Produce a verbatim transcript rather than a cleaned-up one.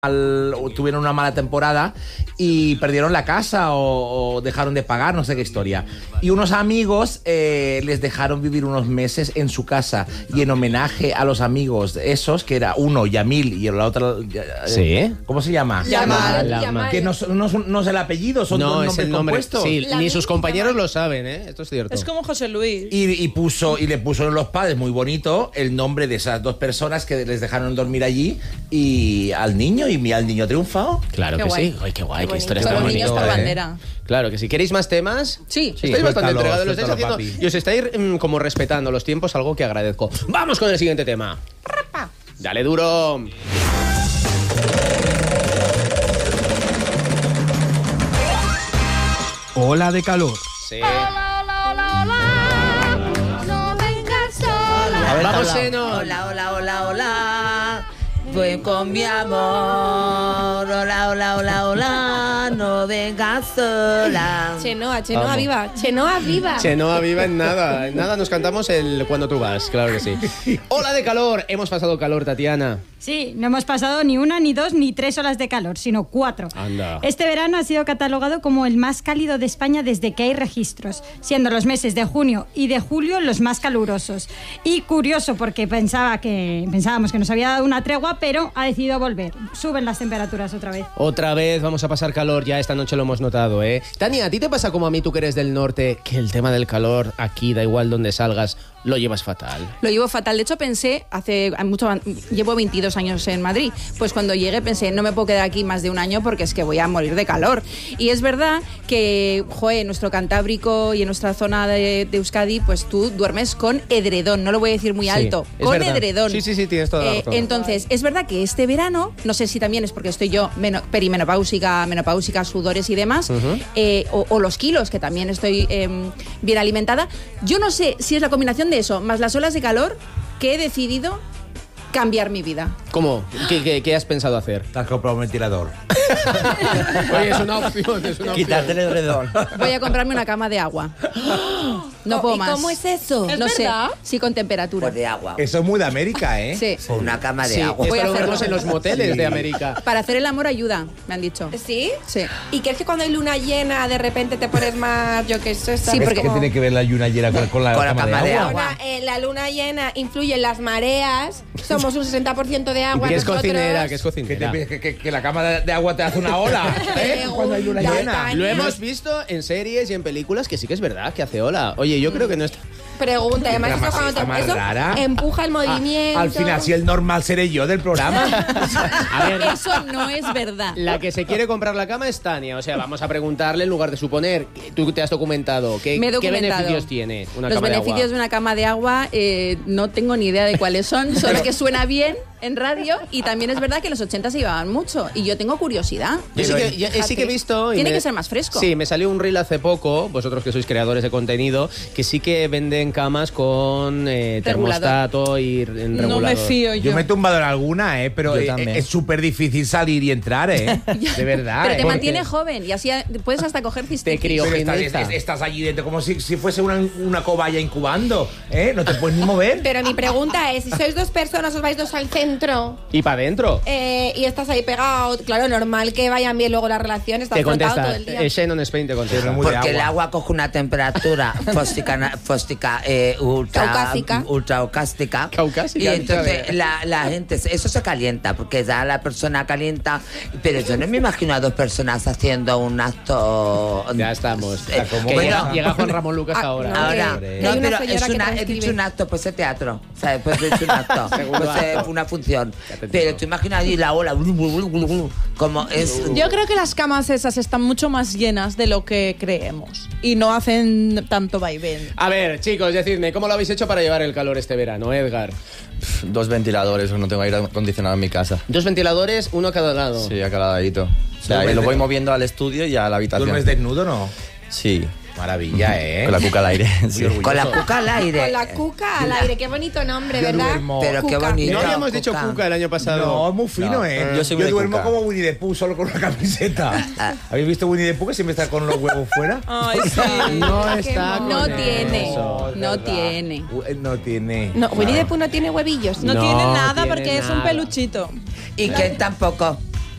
Al, tuvieron una mala temporada y perdieron la casa o, o dejaron de pagar, no sé qué historia. Y unos amigos eh, les dejaron vivir unos meses en su casa y en homenaje a los amigos esos, que era uno Yamil y la otra... ¿Sí? ¿Cómo se llama? Yamal. Yamal. Que no, no, no es el apellido, son no, dos es nombres el nombre. compuestos. Sí, La ni sus misma. compañeros lo saben, ¿eh? Esto es cierto. Es como José Luis. Y, y puso y le pusieron los padres muy bonito el nombre de esas dos personas que les dejaron dormir allí y al niño, y mira, al niño ha triunfado. Claro Qué que guay. sí. Ay, qué guay, Qué qué historia bonito. tan Los niños bonita. por ¿eh? bandera. Claro que sí. ¿Queréis más temas? Sí. Estáis Suéltalo, bastante entregados, lo estáis suéltalo, haciendo. papi. Y os estáis mm, como respetando los tiempos, algo que agradezco. Vamos con el siguiente tema. Dale duro. Ola de calor. Sí. No vengas sola. A ver, Vamos, habla. Seno. Hola, hola, hola, hola. Ven con mi amor. Hola, hola, hola, hola. No vengas sola. Chenoa, Chenoa Vamos. viva. Chenoa viva. Chenoa viva en nada. En nada nos cantamos el Cuando tú vas, claro que sí. Ola de calor. Hemos pasado calor, Tatiana. Sí, no hemos pasado ni una, ni dos, ni tres olas de calor, sino cuatro. Anda. Este verano ha sido catalogado como el más cálido de España desde que hay registros, siendo los meses de junio y de julio los más calurosos. Y curioso, porque pensaba que, pensábamos que nos había dado una tregua, pero ha decidido volver. Suben las temperaturas otra vez. Otra vez vamos a pasar calor, ya esta noche lo hemos notado, ¿eh? Tania, ¿a ti te pasa como a mí, tú que eres del norte, que el tema del calor aquí, da igual donde salgas, lo llevas fatal? Lo llevo fatal. De hecho, pensé, hace mucho, llevo veintidós años en Madrid, pues cuando llegué pensé, no me puedo quedar aquí más de un año porque es que voy a morir de calor. Y es verdad que, joder, en nuestro Cantábrico y en nuestra zona de, de Euskadi, pues tú duermes con edredón, no lo voy a decir muy Sí, alto, es con verdad. edredón. Sí, sí, sí, tienes toda la Eh, razón. Entonces, es verdad que este verano, no sé si también es porque estoy yo meno- perimenopáusica, menopáusica, sudores y demás, Ujú. eh, o, o los kilos, que también estoy eh, bien alimentada. Yo no sé si es la combinación de eso, más las olas de calor, que he decidido cambiar mi vida. ¿Cómo? ¿Qué, qué, qué has pensado hacer? Te has comprado un ventilador. Oye, es una opción, es una opción. Quitarte el edredón. Voy a comprarme una cama de agua. No puedo ¿Y más. cómo es eso? No sé, verdad? sí con temperatura. Pues de agua. Eso es muy de América, ¿eh? Sí. Una cama de Sí, agua. Voy esto a lo hacerlo. vemos en los moteles Sí. de América. Para hacer el amor ayuda, me han dicho. ¿Sí? Sí. ¿Y crees que cuando hay luna llena de repente te pones más, yo qué sé? Sí, Es porque- que tiene que ver la luna llena con, con la, Con la cama de agua. Ahora, eh, la luna llena influye en las mareas, somos un sesenta por ciento de agua. Que es nosotros. cocinera, que es Que, cocinera. te- que- que- que la cama de, de agua te hace una ola, ¿eh? Cuando hay luna Ya llena. está. Lo hemos visto en series y en películas que sí que es verdad, que hace ola. Oye, yo creo que no está... Pregunta, además La eso más- cuando la más te eso rara. empuja el movimiento. Al final, si el normal seré yo del programa. A ver, Eso no es verdad. la que se quiere comprar la cama es Tania. O sea, vamos a preguntarle en lugar de suponer. Tú te has documentado. ¿Qué, Me he ¿qué documentado. beneficios tiene una Los cama de beneficios de, agua? una cama de agua eh, no tengo ni idea de cuáles son, solo que suena bien en radio y también es verdad que en los ochenta se llevaban mucho y yo tengo curiosidad. Yo sí Pero que, ya- sí que he visto... y Tiene me- que ser más fresco. Sí, me salió un reel hace poco, vosotros que sois creadores de contenido, que sí que venden camas con eh, Regulador. termostato y r- en regulador. Yo me he tumbado en alguna, ¿eh? Pero Yo eh, también. es súper difícil salir y entrar, ¿eh? De verdad. Pero ¿eh? te Porque- mantiene joven y así a- puedes hasta coger Te cistitis. crío. Pero estás, Criogeniza. es- estás allí dentro como si, si fuese una, una cobaya incubando, ¿eh? No te puedes ni mover. Pero mi pregunta es, si sois dos personas, os vais dos al centro Y para adentro. eh, y estás ahí pegado, claro, normal que vayan bien luego las relaciones, estás Te frotado contesta. todo el día. Eh, Shannon Spain te contesta. Pero muy de Porque el agua. agua coge una temperatura fóstica, na- fóstica eh, ultra, Caucásica. ultracástica. Caucásica, Y entonces ¿sabes? la, la gente, eso se calienta, porque ya la persona calienta. Pero yo no me imagino a dos personas haciendo un acto. Ya estamos. Eh, Que bueno, llega, llega Juan Ramón Lucas Ah, ahora. no, Ahora, Hombre. no, Hay una pero señora es que una, he transcribe. dicho un acto, pues es teatro, ¿sabes? Pues es un acto, Segundo pues es acto. una función. Ya te Pero digo. tú imaginas ahí la ola, como es. Yo creo que las camas esas están mucho más llenas de lo que creemos y no hacen tanto vaivén. A ver, chicos, decidme, ¿cómo lo habéis hecho para llevar el calor este verano, Edgar? Dos ventiladores, no tengo aire acondicionado en mi casa. Dos ventiladores, uno a cada lado. Sí, a cada ladito. O sea, ¿Duermes y lo de- voy moviendo al estudio y a la habitación. ¿Duermes desnudo no? Sí. Maravilla, ¿eh? Con la cuca al aire. Sí. Con la cuca al aire. Con la cuca al aire, qué bonito nombre, Yo ¿verdad? duermo- Pero qué Cuca. bonito. ¿No habíamos dicho Cuca. Cuca el año pasado? No, es muy fino, No, ¿eh? yo soy muy de duermo Cuca. como Winnie the Pooh, solo con una camiseta. ¿Habéis visto Winnie the Pooh que siempre está con los huevos fuera? Ay, sí. No está con No eso. tiene, es no verdad. tiene. Uh, No tiene. No, Winnie the Pooh no tiene huevillos. No, No tiene nada tiene porque es un nada. peluchito. Y que tampoco.